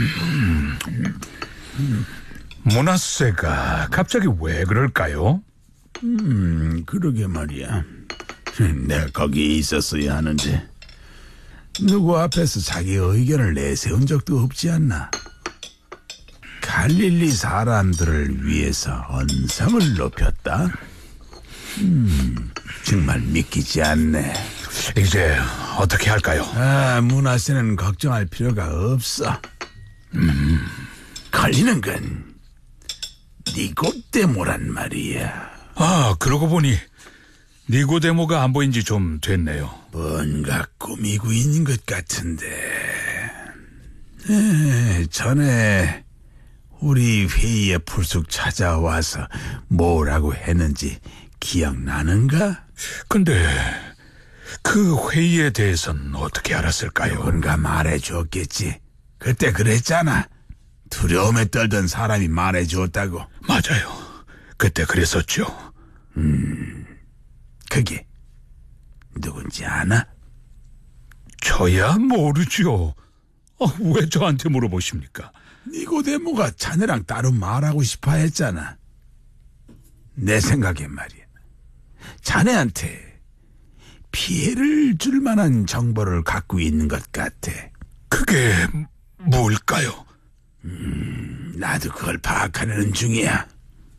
문하세가 갑자기 왜 그럴까요? 그러게 말이야. 내가 거기에 있었어야 하는데 누구 앞에서 자기 의견을 내세운 적도 없지 않나. 갈릴리 사람들을 위해서 언성을 높였다. 정말 믿기지 않네. 이제 어떻게 할까요? 문하세는 걱정할 필요가 없어. 걸리는 건 니고데모란 말이야. 그러고 보니 니고데모가 안 보인 지 좀 됐네요. 뭔가 꾸미고 있는 것 같은데. 전에 우리 회의에 불쑥 찾아와서 뭐라고 했는지 기억나는가? 근데 그 회의에 대해서는 어떻게 알았을까요? 누군가 말해줬겠지. 그때 그랬잖아. 두려움에 떨던 사람이 말해줬다고. 맞아요. 그때 그랬었죠. 그게 누군지 아나? 저야 모르죠. 왜 저한테 물어보십니까? 니고데모가 자네랑 따로 말하고 싶어 했잖아. 내 생각엔 말이야. 자네한테 피해를 줄 만한 정보를 갖고 있는 것 같아. 그게 뭘까요? 나도 그걸 파악하려는 중이야.